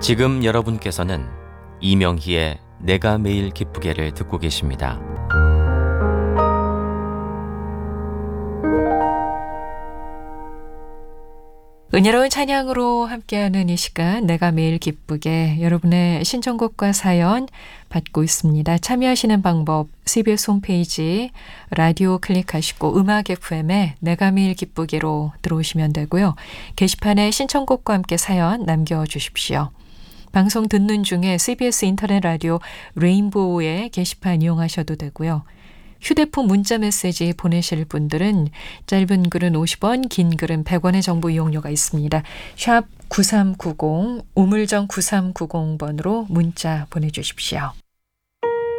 지금 여러분께서는 이명희의 내가 매일 기쁘게를 듣고 계십니다. 은혜로운 찬양으로 함께하는 이 시간 내가 매일 기쁘게 여러분의 신청곡과 사연 받고 있습니다. 참여하시는 방법 CBS 홈페이지 라디오 클릭하시고 음악 FM에 내가 매일 기쁘게로 들어오시면 되고요. 게시판에 신청곡과 함께 사연 남겨주십시오. 방송 듣는 중에 CBS 인터넷 라디오 레인보우의 게시판 이용하셔도 되고요. 휴대폰 문자 메시지 보내실 분들은 짧은 글은 50원, 긴 글은 100원의 정보 이용료가 있습니다. 샵 9390, 우물정 9390번으로 문자 보내주십시오.